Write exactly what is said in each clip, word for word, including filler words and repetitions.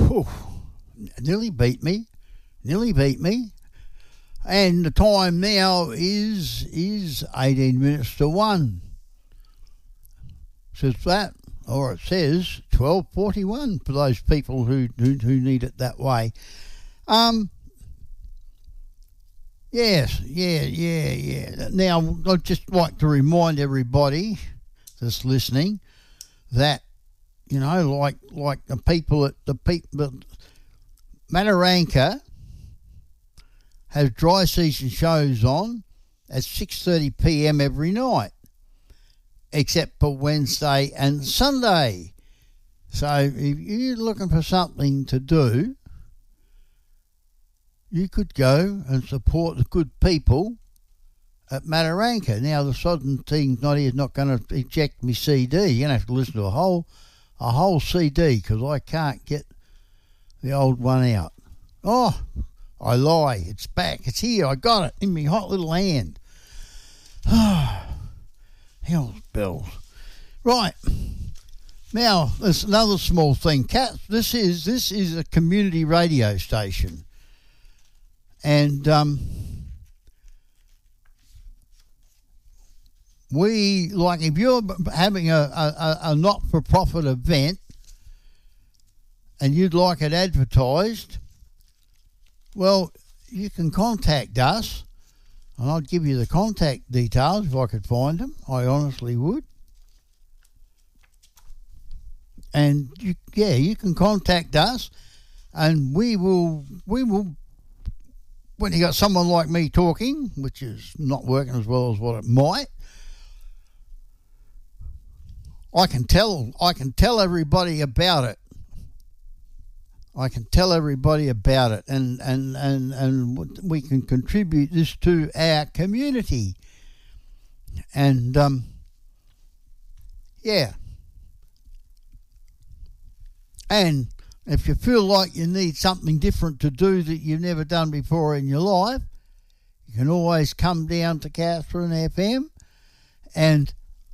whew, nearly beat me, nearly beat me. And the time now is is eighteen minutes to one. Says that, or it says twelve forty-one for those people who, who, who need it that way. Um. Yes, yeah, yeah, yeah. Now, I'd just like to remind everybody that's listening that, you know, like like the people at the people, Mataranka has dry season shows on at six thirty p.m. every night, except for Wednesday and Sunday. So if you're looking for something to do, you could go and support the good people at Mataranka. Now, the sodden thing's not here, not going to eject me C D. You're going to have to listen to a whole a whole C D because I can't get the old one out. Oh, I lie. It's back. It's here. I got it in my hot little hand. Oh, hell's bells. Right. Now, there's another small thing. Cat, this is this is a community radio station. And um, we, like, if you're having a, a, a not-for-profit event and you'd like it advertised, well, you can contact us, and I'd give you the contact details if I could find them. I honestly would. And, you, yeah, you can contact us, and we will we will... When you got someone like me talking, which is not working as well as what it might, I can tell I can tell everybody about it. I can tell everybody about it, and and, and, and we can contribute this to our community. And um, yeah, and if you feel like you need something different to do that you've never done before in your life, you can always come down to Catherine F M and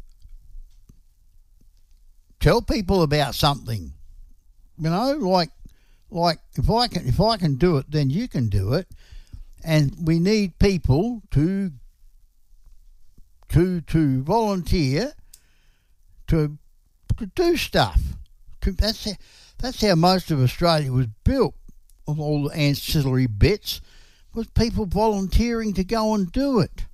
tell people about something. You know, like like if I can if I can do it, then you can do it. And we need people to to to volunteer to to do stuff. To, that's it. That's how most of Australia was built, of all the ancillary bits, was people volunteering to go and do it.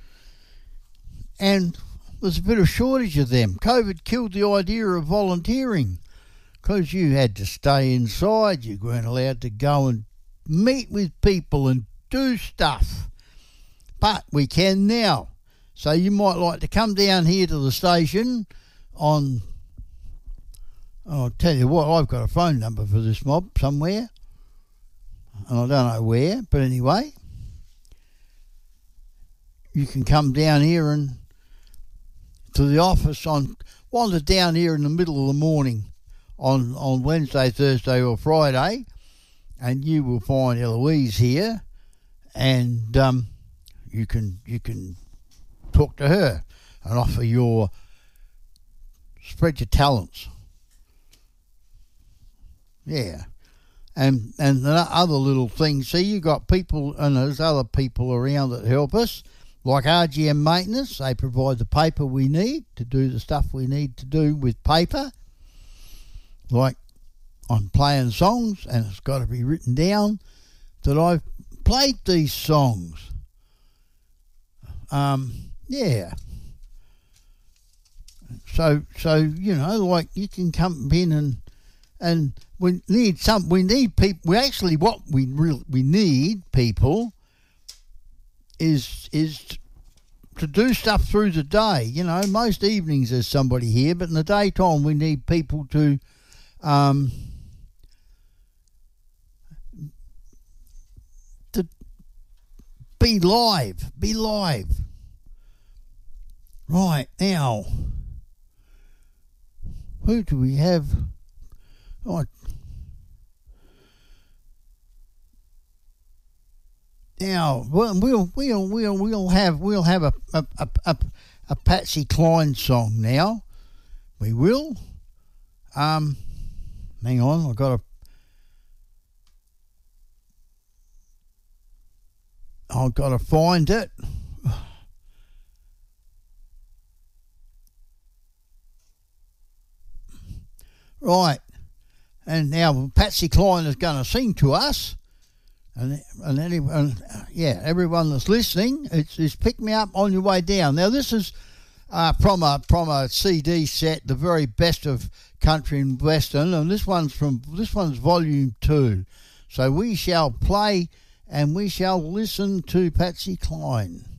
And there's a bit of shortage of them. COVID killed the idea of volunteering because you had to stay inside. You weren't allowed to go and meet with people and do stuff. But we can now. So you might like to come down here to the station on... I'll tell you what, I've got a phone number for this mob somewhere, and I don't know where, but anyway, you can come down here and to the office on, wander down here in the middle of the morning on, on Wednesday, Thursday or Friday, and you will find Eloise here, and um, you can you can talk to her and offer your, spread your talents. Yeah, and and the other little things. See, you got people, and there's other people around that help us, like R G M Maintenance. They provide the paper we need to do the stuff we need to do with paper. Like I'm playing songs, and it's got to be written down that I've played these songs. Um, yeah. So so you know, like you can come in and and. We need some. We need people. We actually, what we really we need people is is to do stuff through the day. You know, most evenings there's somebody here, but in the daytime we need people to um, to be live. Be live. Right now, who do we have? Oh. Now we'll we'll we'll we'll we'll have we'll have a a, a a a Patsy Cline song now. We will. Um, hang on, I've got to I've got to find it. Right. And now Patsy Cline is going to sing to us. And and, anyone, yeah, everyone that's listening, it's, it's Pick Me Up on Your Way Down. Now, this is uh, from, a, from a C D set, the very best of country and western. And this one's from this one's volume two. So we shall play and we shall listen to Patsy Cline.